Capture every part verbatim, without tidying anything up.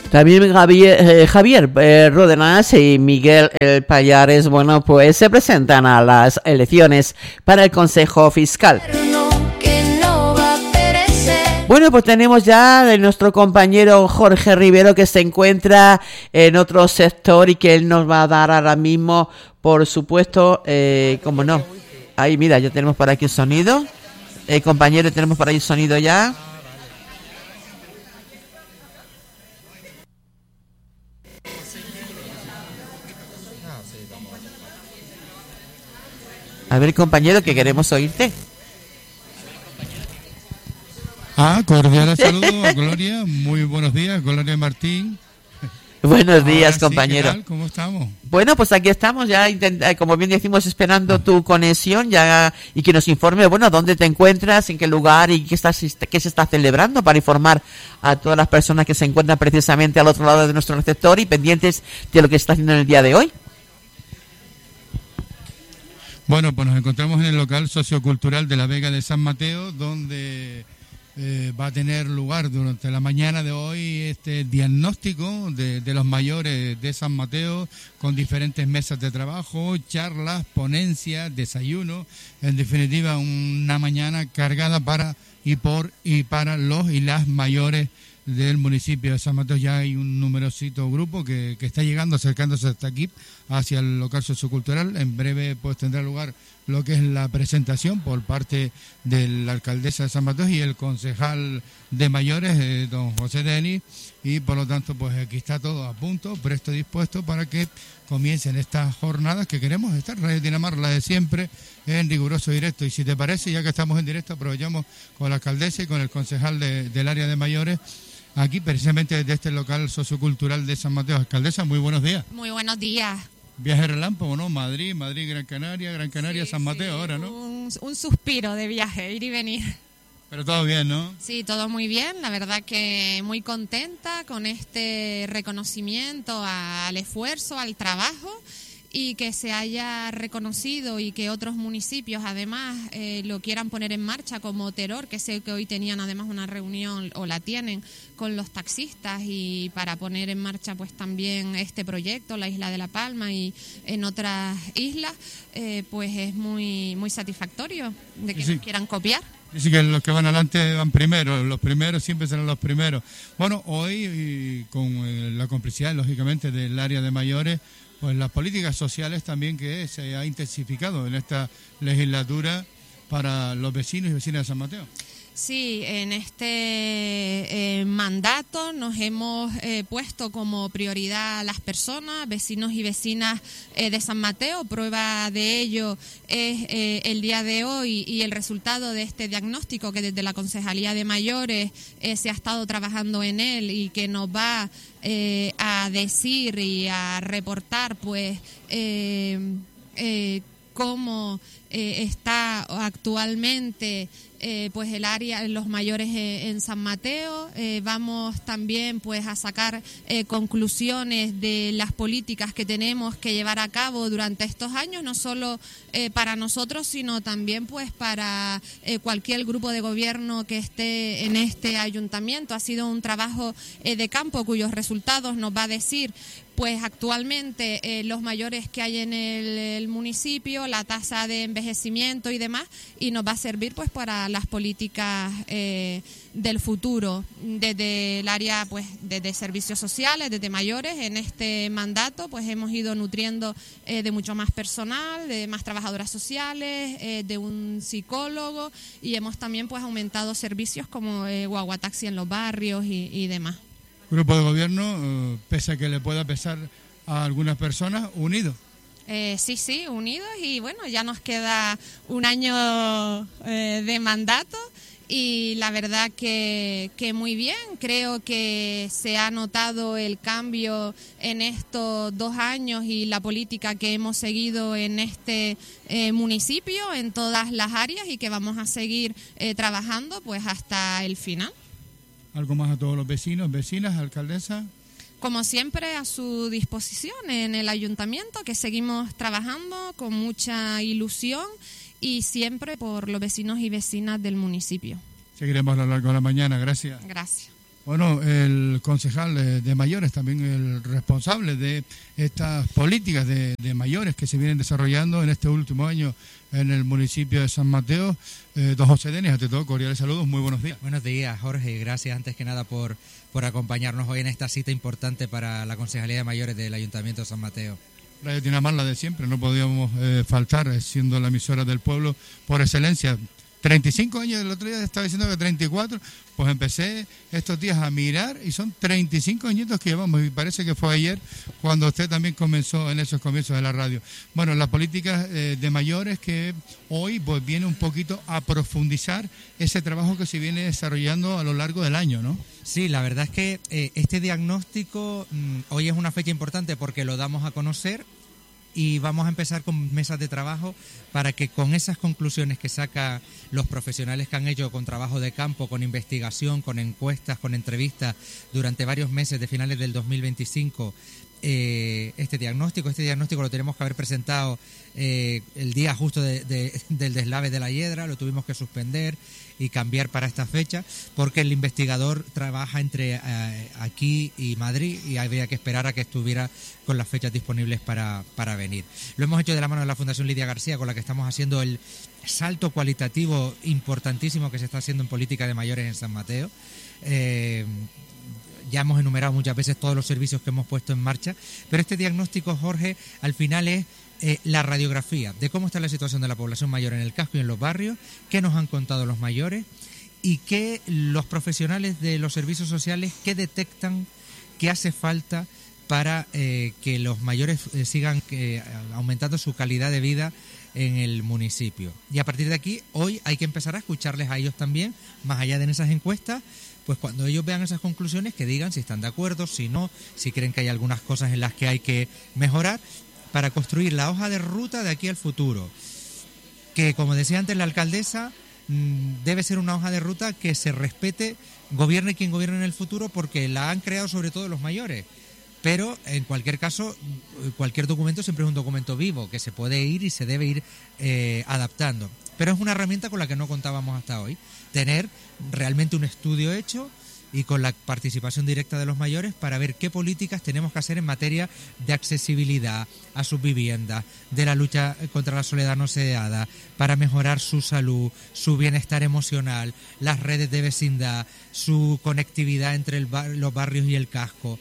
También Javier, eh, Javier eh, Ródenas y Miguel El Payares, bueno, pues se presentan a las elecciones para el Consejo Fiscal. Bueno, pues tenemos ya de nuestro compañero Jorge Rivero, que se encuentra en otro sector y que él nos va a dar ahora mismo, por supuesto, eh, como no. Ahí, mira, ya tenemos por aquí el sonido. Eh, compañero, tenemos por ahí el sonido ya. A ver, compañero, que queremos oírte. Ah, cordial saludo a Gloria. Muy buenos días, Gloria Martín. Buenos días, Ahora compañero. Sí, ¿qué tal? ¿Cómo estamos? Bueno, pues aquí estamos ya, intent- como bien decimos, esperando tu conexión ya y que nos informe, bueno, dónde te encuentras, en qué lugar y qué, estás, qué se está celebrando, para informar a todas las personas que se encuentran precisamente al otro lado de nuestro receptor y pendientes de lo que se está haciendo en el día de hoy. Bueno, pues nos encontramos en el local sociocultural de la Vega de San Mateo, donde eh, va a tener lugar durante la mañana de hoy este diagnóstico de, de los mayores de San Mateo, con diferentes mesas de trabajo, charlas, ponencias, desayuno, en definitiva una mañana cargada para y por y para los y las mayores del municipio de San Mateo. Ya hay un numerosito grupo que, que está llegando, acercándose hasta aquí, hacia el local sociocultural. En breve pues tendrá lugar lo que es la presentación por parte de la alcaldesa de San Mateo y el concejal de mayores, eh, don José Denis, y por lo tanto pues aquí está todo a punto, presto, dispuesto para que comiencen estas jornadas que queremos estar, Radio Dinamar, la de siempre, en riguroso directo. Y si te parece, ya que estamos en directo, aprovechamos con la alcaldesa y con el concejal de, del área de mayores, aquí precisamente desde este local sociocultural de San Mateo. Alcaldesa, muy buenos días. Muy buenos días. Viaje relámpago, ¿no? Madrid, Madrid, Gran Canaria, Gran Canaria, sí, San Mateo, sí, ahora, ¿no? Un, un suspiro de viaje, ir y venir. Pero todo bien, ¿no? Sí, todo muy bien. La verdad que muy contenta con este reconocimiento al esfuerzo, al trabajo, y que se haya reconocido y que otros municipios además eh, lo quieran poner en marcha, como Teror, que sé que hoy tenían además una reunión o la tienen con los taxistas, y para poner en marcha pues también este proyecto, la isla de La Palma y en otras islas, eh, pues es muy muy satisfactorio de que sí, nos quieran copiar. Dice que los que van adelante van primero, los primeros siempre serán los primeros. Bueno, hoy con la complicidad, lógicamente, del área de mayores, pues las políticas sociales también que se ha intensificado en esta legislatura para los vecinos y vecinas de San Mateo. Sí, en este eh, mandato nos hemos eh, puesto como prioridad a las personas, vecinos y vecinas eh, de San Mateo. Prueba de ello es eh, el día de hoy y el resultado de este diagnóstico que desde la Concejalía de Mayores eh, se ha estado trabajando en él y que nos va eh, a decir y a reportar pues eh, eh, cómo eh, está actualmente Eh, pues el área, los mayores eh, en San Mateo. Eh, vamos también pues a sacar eh, conclusiones de las políticas que tenemos que llevar a cabo durante estos años, no solo eh, para nosotros, sino también pues para eh, cualquier grupo de gobierno que esté en este ayuntamiento. Ha sido un trabajo eh, de campo cuyos resultados nos va a decir pues actualmente eh, los mayores que hay en el, el municipio, la tasa de envejecimiento y demás, y nos va a servir pues para las políticas eh, del futuro, desde el área pues desde servicios sociales, desde mayores. En este mandato pues hemos ido nutriendo eh, de mucho más personal, de más trabajadoras sociales, eh, de un psicólogo, y hemos también pues aumentado servicios como eh, guaguataxi en los barrios y, y demás. Grupo de gobierno, eh, pese a que le pueda pesar a algunas personas, unidos. Eh, sí, sí, unidos, y bueno, ya nos queda un año eh, de mandato y la verdad que, que muy bien. Creo que se ha notado el cambio en estos dos años y la política que hemos seguido en este eh, municipio, en todas las áreas, y que vamos a seguir eh, trabajando pues hasta el final. ¿Algo más a todos los vecinos, vecinas, alcaldesa? Como siempre, a su disposición en el ayuntamiento, que seguimos trabajando con mucha ilusión y siempre por los vecinos y vecinas del municipio. Seguiremos a lo largo de la mañana. Gracias. Gracias. Bueno, el concejal de, de mayores, también el responsable de estas políticas de, de mayores que se vienen desarrollando en este último año en el municipio de San Mateo. Eh, don José Denis, ante todo, cordiales saludos, muy buenos días. Buenos días, Jorge, gracias antes que nada por, por acompañarnos hoy en esta cita importante para la Concejalía de Mayores del Ayuntamiento de San Mateo. Radio Tinamar, la de siempre, no podíamos eh, faltar, siendo la emisora del pueblo por excelencia. treinta y cinco años, el otro día estaba diciendo que treinta y cuatro, pues empecé estos días a mirar y son treinta y cinco añitos que llevamos y parece que fue ayer cuando usted también comenzó en esos comienzos de la radio. Bueno, la política eh, de mayores que hoy pues viene un poquito a profundizar ese trabajo que se viene desarrollando a lo largo del año, ¿no? Sí, la verdad es que eh, este diagnóstico mmm, hoy es una fecha importante porque lo damos a conocer. Y vamos a empezar con mesas de trabajo para que con esas conclusiones que sacan los profesionales que han hecho con trabajo de campo, con investigación, con encuestas, con entrevistas durante varios meses de finales del dos mil veinticinco, eh, este diagnóstico, este diagnóstico lo tenemos que haber presentado eh, el día justo de, de, del deslave de la hiedra, lo tuvimos que suspender y cambiar para esta fecha porque el investigador trabaja entre eh, aquí y Madrid y habría que esperar a que estuviera con las fechas disponibles para, para venir. Lo hemos hecho de la mano de la Fundación Lidia García, con la que estamos haciendo el salto cualitativo importantísimo que se está haciendo en política de mayores en San Mateo. Eh, ya hemos enumerado muchas veces todos los servicios que hemos puesto en marcha, pero este diagnóstico, Jorge, al final es Eh, la radiografía de cómo está la situación de la población mayor en el casco y en los barrios, qué nos han contado los mayores y qué los profesionales de los servicios sociales qué detectan que hace falta para eh, que los mayores eh, sigan eh, aumentando su calidad de vida en el municipio. Y a partir de aquí, hoy hay que empezar a escucharles a ellos también, más allá de esas encuestas, pues cuando ellos vean esas conclusiones que digan si están de acuerdo, si no, si creen que hay algunas cosas en las que hay que mejorar, para construir la hoja de ruta de aquí al futuro, que como decía antes la alcaldesa, debe ser una hoja de ruta que se respete, gobierne quien gobierne en el futuro, porque la han creado sobre todo los mayores, pero en cualquier caso, cualquier documento siempre es un documento vivo, que se puede ir y se debe ir eh, adaptando, pero es una herramienta con la que no contábamos hasta hoy, tener realmente un estudio hecho y con la participación directa de los mayores para ver qué políticas tenemos que hacer en materia de accesibilidad a sus viviendas, de la lucha contra la soledad no deseada, para mejorar su salud, su bienestar emocional, las redes de vecindad, su conectividad entre el bar- los barrios y el casco.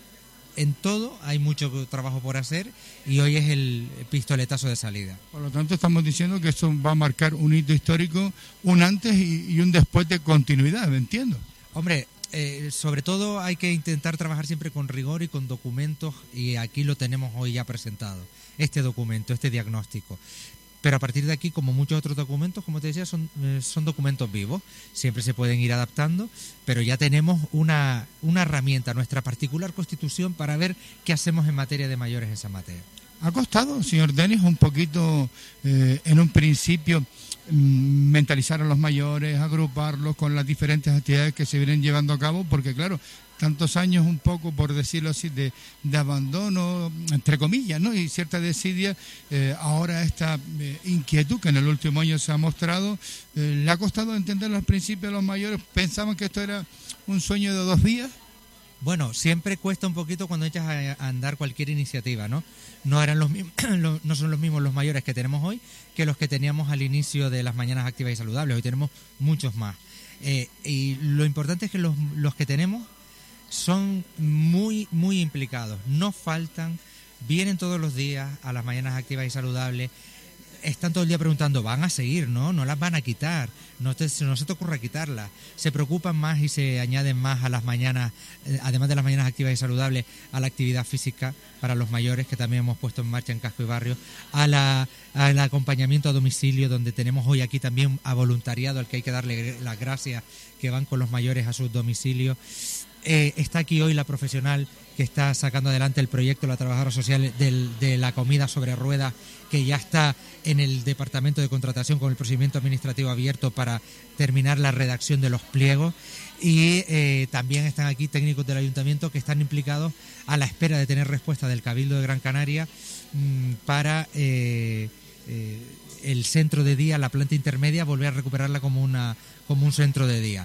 En todo hay mucho trabajo por hacer y hoy es el pistoletazo de salida. Por lo tanto, estamos diciendo que esto va a marcar un hito histórico, un antes y, y un después de continuidad, ¿me entiendo? Hombre, Eh, sobre todo hay que intentar trabajar siempre con rigor y con documentos, y aquí lo tenemos hoy ya presentado, este documento, este diagnóstico. Pero a partir de aquí, como muchos otros documentos, como te decía, son, eh, son documentos vivos, siempre se pueden ir adaptando, pero ya tenemos una, una herramienta, nuestra particular constitución, para ver qué hacemos en materia de mayores en San Mateo. ¿Ha costado, señor Denis, un poquito eh, en un principio mentalizar a los mayores, agruparlos con las diferentes actividades que se vienen llevando a cabo? Porque claro, tantos años un poco, por decirlo así, de, de abandono, entre comillas, ¿no? Y cierta desidia, eh, ahora esta eh, inquietud que en el último año se ha mostrado, eh, ¿le ha costado entender al principio a los mayores? ¿Pensaban que esto era un sueño de dos días? Bueno, siempre cuesta un poquito cuando echas a andar cualquier iniciativa, ¿no? No eran los mismos, no son los mismos los mayores que tenemos hoy que los que teníamos al inicio de las mañanas activas y saludables. Hoy tenemos muchos más. Eh, y lo importante es que los, los que tenemos son muy, muy implicados. No faltan, vienen todos los días a las mañanas activas y saludables. Están todo el día preguntando, van a seguir, ¿no? No las van a quitar, no, te, no se te ocurra quitarlas. Se preocupan más y se añaden más a las mañanas, eh, además de las mañanas activas y saludables, a la actividad física para los mayores, que también hemos puesto en marcha en Casco y Barrio, a la, al acompañamiento a domicilio, donde tenemos hoy aquí también a voluntariado, al que hay que darle las gracias, que van con los mayores a sus domicilios. Eh, está aquí hoy la profesional que está sacando adelante el proyecto, la trabajadora social del, de la comida sobre ruedas, que ya está en el departamento de contratación con el procedimiento administrativo abierto para terminar la redacción de los pliegos. Y eh, también están aquí técnicos del ayuntamiento que están implicados a la espera de tener respuesta del Cabildo de Gran Canaria mmm, para eh, eh, el centro de día, la planta intermedia, volver a recuperarla como, una, como un centro de día.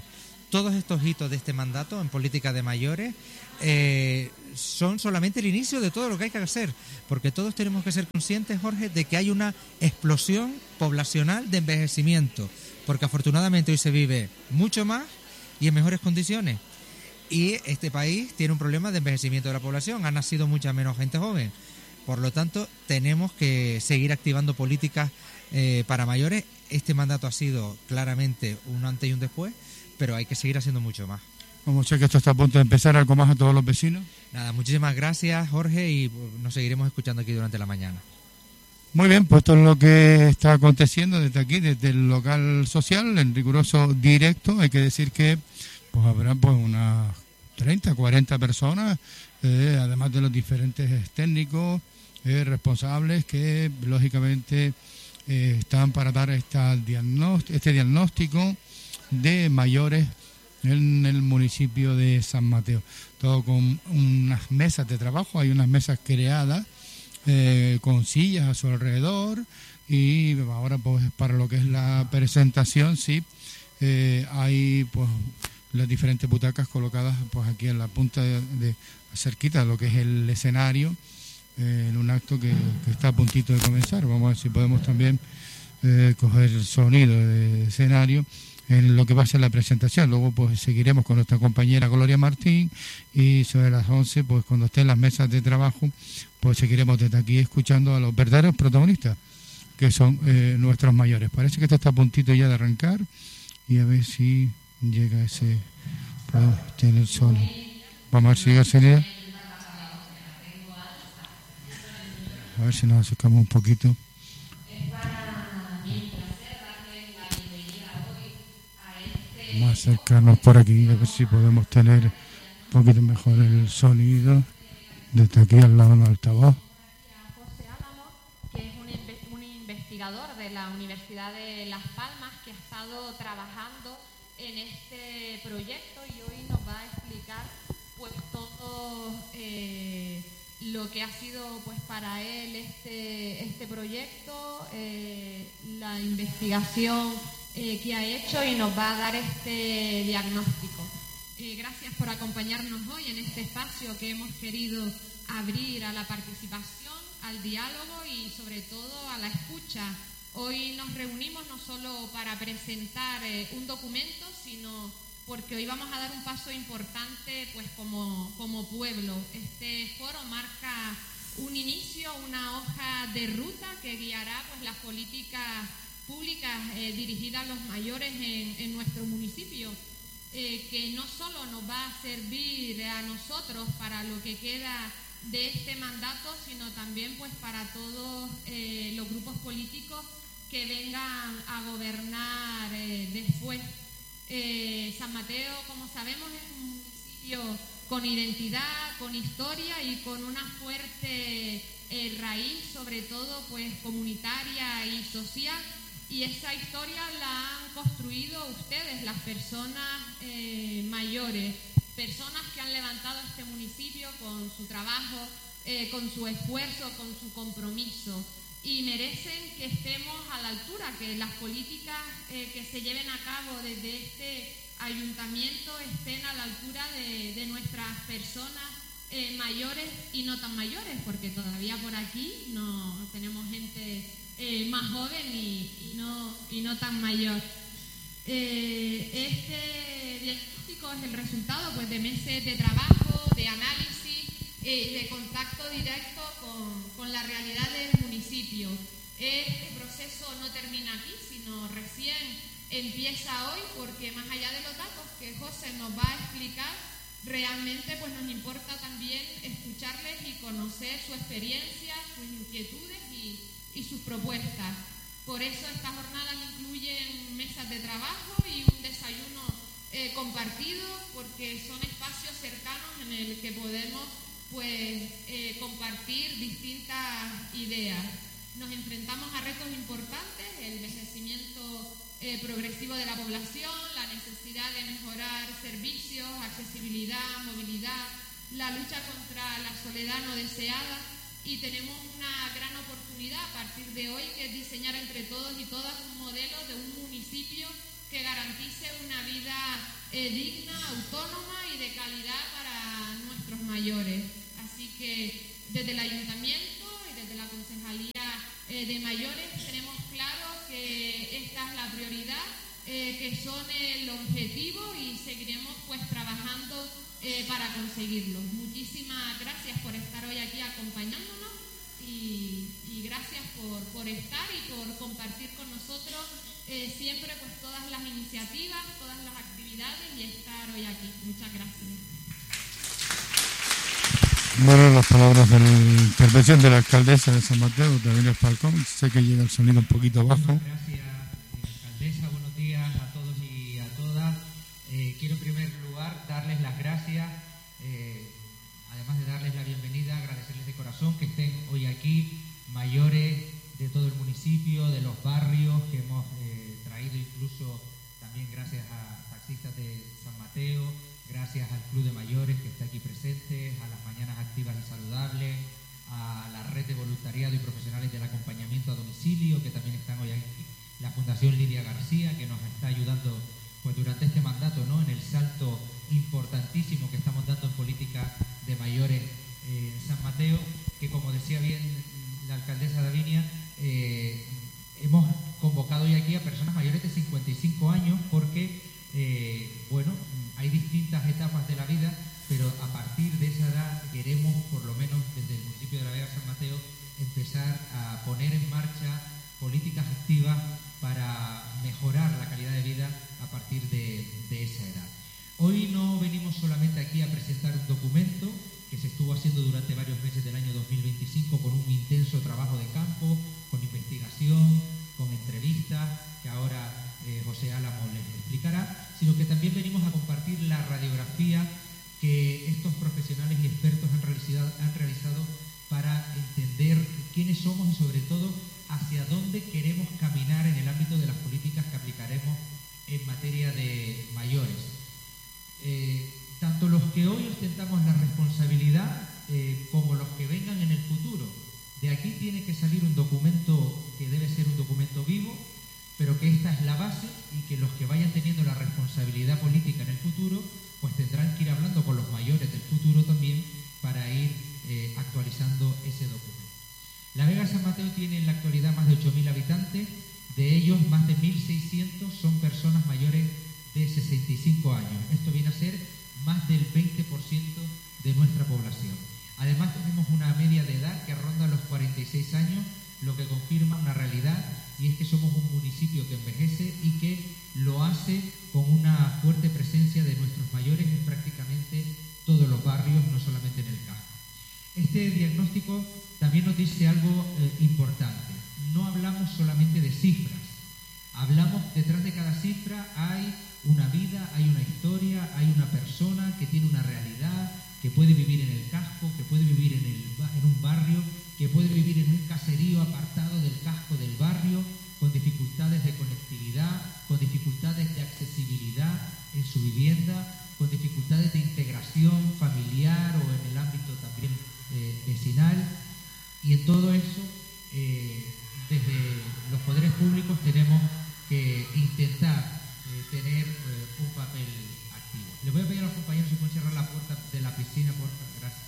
todos estos hitos de este mandato en política de mayores eh, son solamente el inicio de todo lo que hay que hacer, porque todos tenemos que ser conscientes, Jorge, de que hay una explosión poblacional de envejecimiento, porque afortunadamente hoy se vive mucho más y en mejores condiciones. Y este país tiene un problema de envejecimiento de la población, ha nacido mucha menos gente joven. Por lo tanto, tenemos que seguir activando políticas eh, para mayores. Este mandato ha sido claramente un antes y un después, pero hay que seguir haciendo mucho más. Como sé que esto está a punto de empezar, ¿algo más a todos los vecinos? Nada, muchísimas gracias, Jorge, y nos seguiremos escuchando aquí durante la mañana. Muy bien, pues esto es lo que está aconteciendo desde aquí, desde el local social, en riguroso directo. Hay que decir que pues habrá pues unas treinta, cuarenta personas, eh, además de los diferentes técnicos eh, responsables que lógicamente eh, están para dar esta diagnóstico, este diagnóstico de mayores en el municipio de San Mateo. Todo con unas mesas de trabajo, hay unas mesas creadas eh, con sillas a su alrededor, y ahora pues para lo que es la presentación, sí, eh, hay pues las diferentes butacas colocadas pues aquí en la punta de, de cerquita de lo que es el escenario, eh, en un acto que, que está a puntito de comenzar. Vamos a ver si podemos también eh, coger el sonido de escenario en lo que va a ser la presentación. Luego pues seguiremos con nuestra compañera Gloria Martín, y sobre las once, pues cuando estén las mesas de trabajo, pues seguiremos desde aquí escuchando a los verdaderos protagonistas, que son eh, nuestros mayores. Parece que esto está a puntito ya de arrancar, y a ver si llega ese, pues, tiene el sol. Vamos a ver si llega ese día. A ver si nos acercamos un poquito. Vamos a acercarnos por aquí, a ver si podemos tener un poquito mejor el sonido desde aquí al lado del altavoz. José Álamo, que es un, inve- un investigador de la Universidad de Las Palmas, que ha estado trabajando en este proyecto, y hoy nos va a explicar pues todo eh, lo que ha sido pues para él este, este proyecto, eh, la investigación eh, que ha hecho, y nos va a dar este diagnóstico. Eh, gracias por acompañarnos hoy en este espacio que hemos querido abrir a la participación, al diálogo y sobre todo a la escucha. Hoy nos reunimos no solo para presentar eh, un documento, sino porque hoy vamos a dar un paso importante pues como, como pueblo. Este foro marca un inicio, una hoja de ruta que guiará pues las políticas públicas eh, dirigidas a los mayores en, en nuestro municipio, eh, que no solo nos va a servir a nosotros para lo que queda de este mandato, sino también pues para todos eh, los grupos políticos que vengan a gobernar eh, después. Eh, San Mateo, como sabemos, es un municipio con identidad, con historia y con una fuerte eh, raíz, sobre todo pues comunitaria y social, y esa historia la han construido ustedes, las personas eh, mayores, personas que han levantado este municipio con su trabajo, eh, con su esfuerzo, con su compromiso, y merecen que estemos a la altura, que las políticas eh, que se lleven a cabo desde este ayuntamiento estén a la altura de, de nuestras personas eh, mayores y no tan mayores, porque todavía por aquí no tenemos gente eh, más joven y, y, no, y no tan mayor. Eh, este diagnóstico es el resultado pues, de meses de trabajo, de análisis y eh, de contacto directo con, con la realidad del municipio. Este proceso no termina aquí, sino recién empieza hoy, porque más allá de los datos que José nos va a explicar, realmente pues nos importa también escucharles y conocer su experiencia, sus inquietudes y, y sus propuestas. Por eso estas jornadas incluyen mesas de trabajo y un desayuno eh, compartido, porque son espacios cercanos en el que podemos pues eh, compartir distintas ideas. Nos enfrentamos a retos importantes: el envejecimiento eh, progresivo de la población, la necesidad de mejorar servicios, accesibilidad, movilidad, la lucha contra la soledad no deseada, y tenemos una gran oportunidad a partir de hoy, que es diseñar entre todos y todas un modelo de un municipio que garantice una vida eh, digna, autónoma y de calidad para nuestros mayores. Así que desde el ayuntamiento y desde la concejalía eh, de mayores tenemos claro que esta es la prioridad, eh, que son el objetivo, y seguiremos pues trabajando eh, para conseguirlo. Muchísimas gracias por estar hoy aquí acompañándonos y, y gracias por, por estar y por compartir con nosotros eh, siempre pues todas las iniciativas, todas las actividades y estar hoy aquí. Muchas gracias. Bueno, las palabras de la intervención de la alcaldesa de San Mateo, Davinia Falcón. Sé que llega el sonido un poquito bajo. Gracias, alcaldesa. Buenos días a todos y a todas. Eh, quiero en primer lugar darles las gracias, eh, además de darles la bienvenida, agradecerles de corazón que estén hoy aquí, mayores de todo el municipio, de los barrios que hemos eh, traído, incluso también gracias a taxistas de San Mateo, gracias al Club de Mayores que está aquí presente, a las Mañanas Activas y Saludables, a la red de voluntariado y profesionales del acompañamiento a domicilio que también están hoy aquí, la Fundación Lidia García que nos está ayudando pues durante este mandato, ¿no?, en el salto importantísimo que estamos dando en política de mayores eh, en San Mateo, que como decía bien la alcaldesa Davinia, eh, hemos convocado hoy aquí a personas mayores de cincuenta y cinco años porque, eh, bueno, hay distintas etapas de la vida, pero a partir de esa edad queremos, por lo menos desde el municipio de La Vega San Mateo, empezar a poner en marcha políticas activas para mejorar la calidad de vida a partir de, de esa edad. Hoy no venimos solamente aquí a presentar un documento que se estuvo haciendo durante varios meses del año dos mil veinticinco con un intenso trabajo de campo, con investigación, con entrevistas, que ahora eh, José Álamo les explicará, sino que también venimos a compartir la radiografía que estos profesionales y expertos han realizado, han realizado para entender quiénes somos y sobre todo hacia dónde queremos caminar en el ámbito de las políticas que aplicaremos en materia de mayores. Eh, tanto los que hoy ostentamos la responsabilidad eh, como los que vengan en el futuro. De aquí tiene que salir un documento que debe ser un documento vivo, pero que esta es la base y que los que vayan teniendo la responsabilidad política en el futuro pues tendrán que ir hablando con los mayores del futuro también para ir eh, actualizando ese documento. La Vega San Mateo tiene en la actualidad más de ocho mil habitantes, de ellos más de mil seiscientos son personas mayores de sesenta y cinco años. Esto viene a ser más del veinte por ciento de nuestra población. Además tenemos una media de edad que ronda los cuarenta y seis años, lo que confirma una realidad, y es que somos un municipio que envejece y que lo hace con una fuerte presencia de nuestros mayores en prácticamente todos los barrios, no solamente en el casco. Este diagnóstico también nos dice algo eh, importante. No hablamos solamente de cifras, hablamos, detrás de cada cifra hay una vida, hay una historia, hay una persona que tiene una realidad, que puede vivir en el casco, que puede vivir en, el, en un barrio, que puede vivir en un caserío apartado del casco del barrio, con dificultades de conectividad, con dificultades de accesibilidad en su vivienda, con dificultades de integración familiar o en el ámbito también eh, vecinal. Y en todo eso, eh, desde los poderes públicos tenemos que intentar eh, tener eh, un papel activo. Le voy a pedir a los compañeros si pueden cerrar la puerta de la piscina, por favor. Gracias.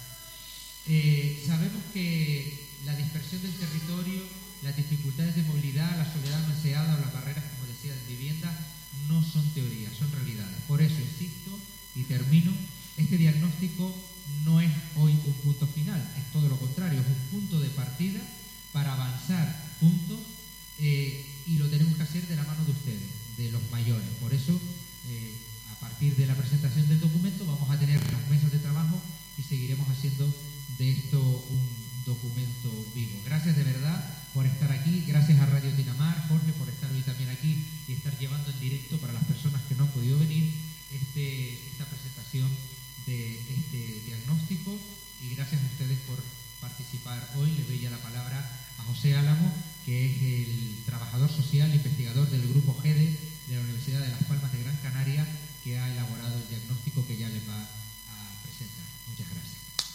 Eh, sabemos que la dispersión del territorio, las dificultades de movilidad, la soledad no deseada o las barreras, como decía, de vivienda, no son teorías, son realidades. Por eso insisto y termino, este diagnóstico no es hoy un punto final, es todo lo contrario, es un punto de partida para avanzar juntos eh, y lo tenemos que hacer de la mano de ustedes, de los mayores. Por eso, eh, a partir de la presentación del documento, vamos a tener las mesas de trabajo y seguiremos haciendo de esto un documento vivo. Gracias de verdad por estar aquí, gracias a Radio Tinamar, Jorge, por estar hoy también aquí y estar llevando en directo para las personas que no han podido venir este, esta presentación de este diagnóstico, y gracias a ustedes por participar hoy. Le doy ya la palabra a José Álamo, que es el trabajador social e investigador del Grupo G E D E de la Universidad de Las Palmas de Gran Canaria, que ha elaborado el diagnóstico que ya les va a presentar. Muchas gracias.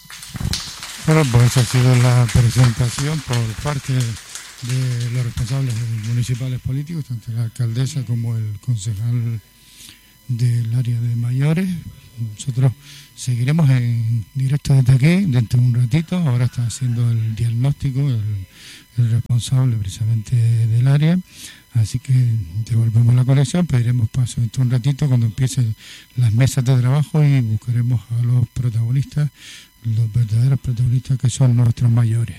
Bueno, pues esa ha sido la presentación por parte de los responsables municipales políticos, tanto la alcaldesa como el concejal del área de mayores. Nosotros seguiremos en directo desde aquí dentro de un ratito. Ahora está haciendo el diagnóstico el, el responsable precisamente del área, así que devolvemos la conexión, pediremos paso dentro de un ratito cuando empiecen las mesas de trabajo y buscaremos a los protagonistas, los verdaderos protagonistas que son nuestros mayores.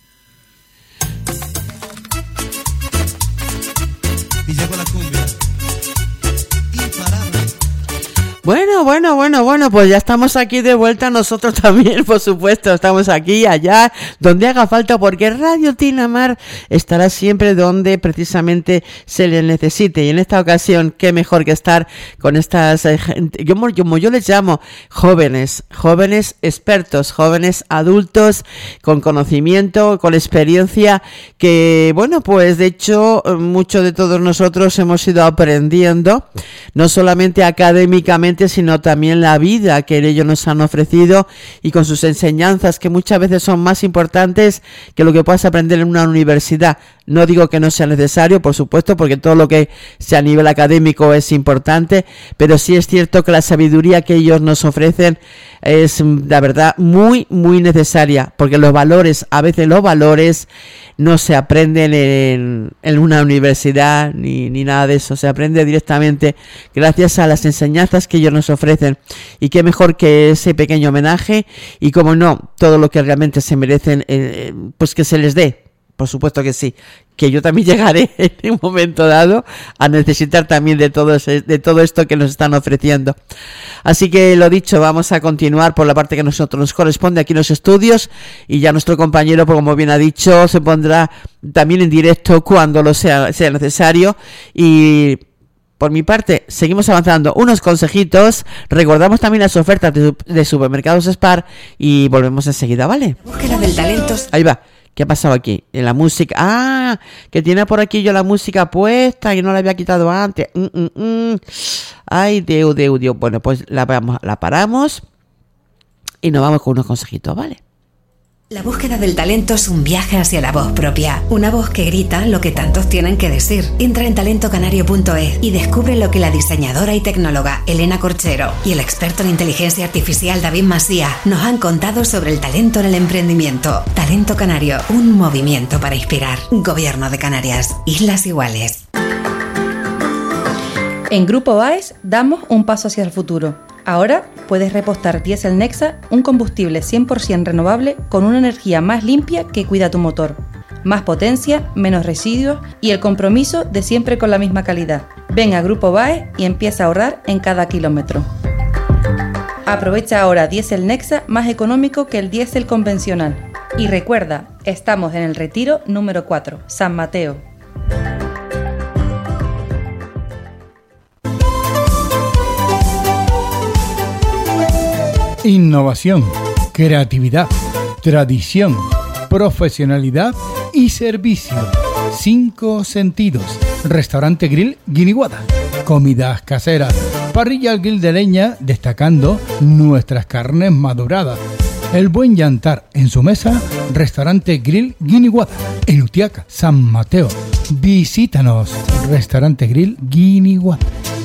Y llegó la cumbia. Imparable. Bueno, bueno, bueno, bueno, pues ya estamos aquí de vuelta nosotros también, por supuesto, estamos aquí, allá, donde haga falta, porque Radio Tinamar estará siempre donde precisamente se le necesite, y en esta ocasión, qué mejor que estar con estas, eh, gente, yo, como yo les llamo, jóvenes, jóvenes expertos, jóvenes adultos, con conocimiento, con experiencia, que, bueno, pues de hecho, muchos de todos nosotros hemos ido aprendiendo, no solamente académicamente, sino también la vida que ellos nos han ofrecido y con sus enseñanzas, que muchas veces son más importantes que lo que puedas aprender en una universidad. No digo que no sea necesario, por supuesto, porque todo lo que sea a nivel académico es importante, pero sí es cierto que la sabiduría que ellos nos ofrecen es, la verdad, muy, muy necesaria, porque los valores, a veces los valores no se aprenden en, en una universidad ni, ni nada de eso, se aprende directamente gracias a las enseñanzas que ellos nos ofrecen, y qué mejor que ese pequeño homenaje, y como no, todo lo que realmente se merecen, eh, pues que se les dé. Por supuesto que sí, que yo también llegaré en un momento dado a necesitar también de todo, ese, de todo esto que nos están ofreciendo. Así que lo dicho, vamos a continuar por la parte que a nosotros nos corresponde aquí en los estudios, y ya nuestro compañero, como bien ha dicho, se pondrá también en directo cuando lo sea, sea necesario. Y por mi parte, seguimos avanzando unos consejitos, recordamos también las ofertas de, de Supermercados Spar y volvemos enseguida, ¿vale? Búsqueda del talento. Ahí va. ¿Qué ha pasado aquí? En la música. Ah, que tiene por aquí yo la música puesta y no la había quitado antes. Mm, mm, mm. Ay, Dios, Dios, Dios. Bueno, pues la, vamos, la paramos y nos vamos con unos consejitos, ¿vale? La búsqueda del talento es un viaje hacia la voz propia. Una voz que grita lo que tantos tienen que decir. Entra en talento canario punto es y descubre lo que la diseñadora y tecnóloga Elena Corchero y el experto en inteligencia artificial David Masía nos han contado sobre el talento en el emprendimiento. Talento Canario, un movimiento para inspirar. Gobierno de Canarias. Islas Iguales. En Grupo A E S damos un paso hacia el futuro. Ahora puedes repostar Diesel Nexa, un combustible cien por ciento renovable con una energía más limpia que cuida tu motor. Más potencia, menos residuos y el compromiso de siempre con la misma calidad. Ven a Grupo B A E y empieza a ahorrar en cada kilómetro. Aprovecha ahora Diesel Nexa más económico que el diésel convencional. Y recuerda, estamos en el Retiro número cuatro, San Mateo. Innovación, creatividad, tradición, profesionalidad y servicio. Cinco sentidos. Restaurante Grill Guiniguada. Comidas caseras. Parrilla al grill de leña, destacando nuestras carnes maduradas. El buen llantar en su mesa. Restaurante Grill Guiniguada. En Utiaca, San Mateo. Visítanos. Restaurante Grill Guiniguada.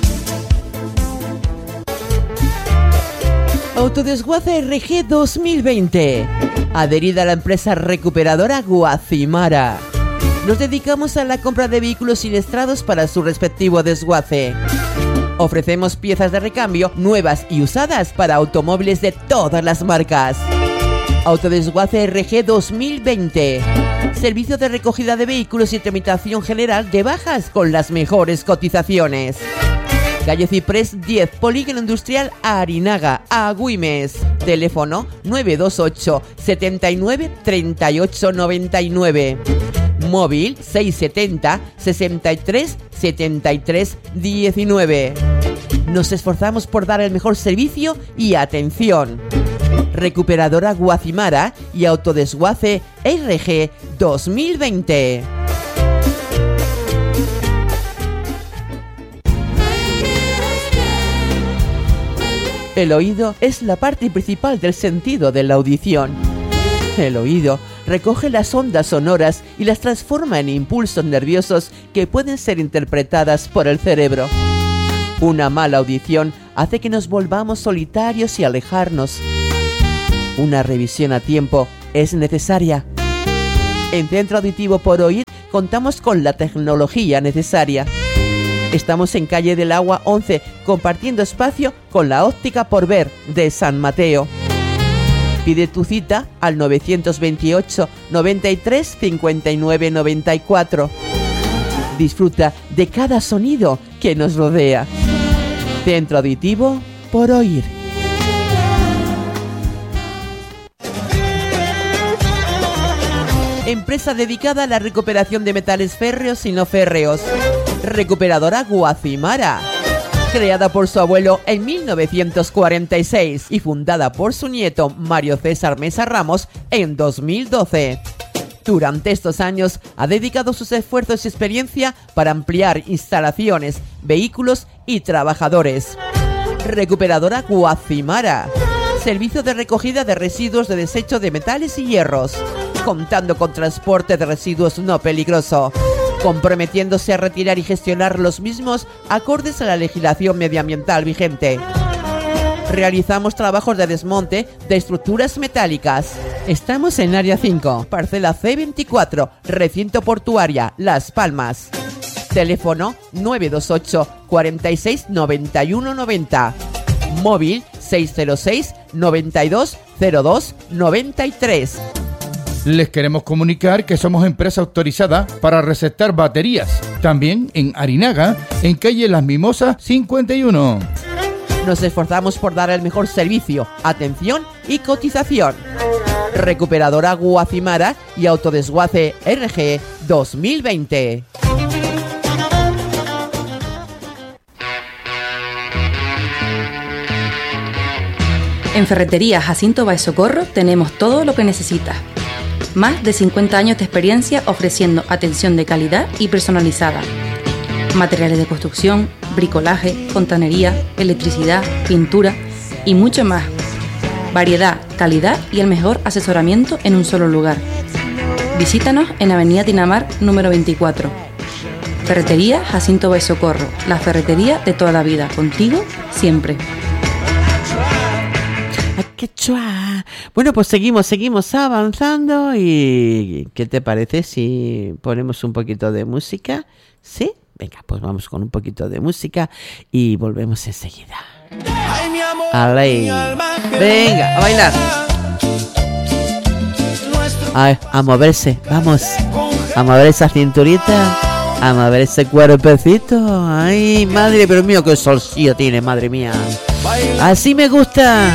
Autodesguace R G dos mil veinte. Adherida a la empresa recuperadora Guacimara. Nos dedicamos a la compra de vehículos siniestrados para su respectivo desguace. Ofrecemos piezas de recambio nuevas y usadas para automóviles de todas las marcas. Autodesguace R G dos mil veinte. Servicio de recogida de vehículos y tramitación general de bajas con las mejores cotizaciones. Calle Ciprés diez, Polígono Industrial Arinaga, Agüimes. Teléfono nueve dos ocho, siete nueve, tres ocho nueve nueve. Móvil seis setenta, sesenta y tres, setenta y tres, diecinueve. Nos esforzamos por dar el mejor servicio y atención. Recuperadora Guacimara y Autodesguace R G dos mil veinte. El oído es la parte principal del sentido de la audición. El oído recoge las ondas sonoras y las transforma en impulsos nerviosos que pueden ser interpretadas por el cerebro. Una mala audición hace que nos volvamos solitarios y alejarnos. Una revisión a tiempo es necesaria. En Centro Auditivo Por Oír contamos con la tecnología necesaria. Estamos en Calle del Agua once, compartiendo espacio con la Óptica Por Ver de San Mateo. Pide tu cita al novecientos veintiocho, noventa y tres, cincuenta y nueve, noventa y cuatro. Disfruta de cada sonido que nos rodea. Centro Auditivo Por Oír. Empresa dedicada a la recuperación de metales férreos y no férreos. Recuperadora Guacimara. Creada por su abuelo en mil novecientos cuarenta y seis y fundada por su nieto Mario César Mesa Ramos en dos mil doce. Durante estos años ha dedicado sus esfuerzos y experiencia para ampliar instalaciones, vehículos y trabajadores. Recuperadora Guacimara. Servicio de recogida de residuos de desecho de metales y hierros, contando con transporte de residuos no peligroso, comprometiéndose a retirar y gestionar los mismos acordes a la legislación medioambiental vigente. Realizamos trabajos de desmonte de estructuras metálicas. Estamos en Área cinco, Parcela C veinticuatro, Recinto Portuaria, Las Palmas. Teléfono nueve dos ocho, cuarenta y seis, noventa y uno, noventa. Móvil seis cero seis, noventa y dos, cero dos, noventa y tres. Les queremos comunicar que somos empresa autorizada para recetar baterías. También en Arinaga, en calle Las Mimosas cincuenta y uno. Nos esforzamos por dar el mejor servicio, atención y cotización. Recuperadora Guacimara y Autodesguace R G dos mil veinte. En Ferretería Jacinto Baez Socorro tenemos todo lo que necesitas. Más de cincuenta años de experiencia ofreciendo atención de calidad y personalizada. Materiales de construcción, bricolaje, fontanería, electricidad, pintura y mucho más. Variedad, calidad y el mejor asesoramiento en un solo lugar. Visítanos en Avenida Tinamar número veinticuatro. Ferretería Jacinto Baez Socorro, la ferretería de toda la vida, contigo siempre. ¡Qué chua! Bueno, pues seguimos, seguimos avanzando. ¿Y qué te parece si ponemos un poquito de música? ¿Sí? Venga, pues vamos con un poquito de música y volvemos enseguida. ¡Ale! Venga, a bailar. A, a moverse, vamos. A mover esa cinturita. A mover ese cuerpecito. ¡Ay, madre, pero mío, qué solcillo tiene, madre mía! Así me gusta.